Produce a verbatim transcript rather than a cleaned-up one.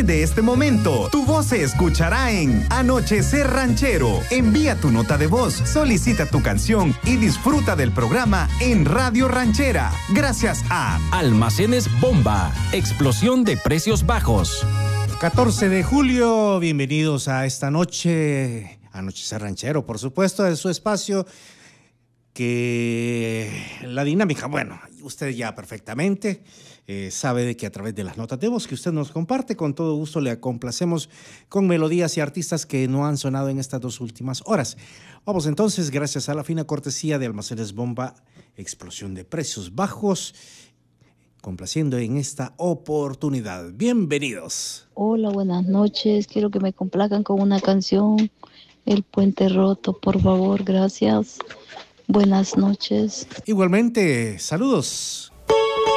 de este momento, tu voz se escuchará en Anochecer Ranchero. Envía tu nota de voz, solicita tu canción y disfruta del programa en Radio Ranchera. Gracias a Almacenes Bomba, explosión de precios bajos. catorce de julio, bienvenidos a esta noche, Anochecer Ranchero, por supuesto, es su espacio que la dinámica, bueno, usted ya perfectamente eh, sabe de que a través de las notas de voz que usted nos comparte, con todo gusto le complacemos con melodías y artistas que no han sonado en estas dos últimas horas. Vamos entonces, gracias a la fina cortesía de Almacenes Bomba, explosión de precios bajos, complaciendo en esta oportunidad. Bienvenidos. Hola, buenas noches. Quiero que me complazcan con una canción, El Puente Roto, por favor, gracias. Buenas noches. Igualmente, saludos.